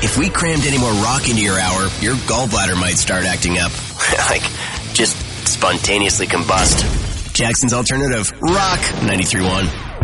If we crammed any more rock into your hour, your gallbladder might start acting up. Like, just spontaneously combust. Jackson's Alternative, Rock 93.1.